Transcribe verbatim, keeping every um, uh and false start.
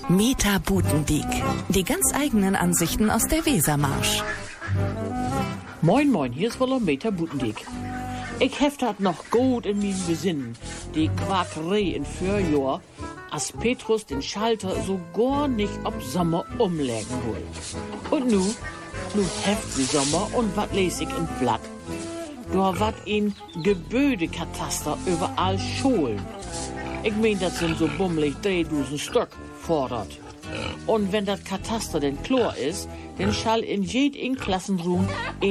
Meta Butendiek. Die ganz eigenen Ansichten aus der Wesermarsch. Moin moin, hier ist wohl Meta Butendiek. Ich heft dat noch gut in meinem Besinnen. Die Quakerei in Vorjahr, als Petrus den Schalter so gar nicht ob Sommer umlegen will. Und nu, nu heft sie Sommer und wat les ich in Blatt? Da wat in Gebäudekataster überall Schulen. Ich mein, das sind so bummelig dreitausend Stück fordert. Und wenn das Kataster denn klar ist, dann schall in jedem Klassenraum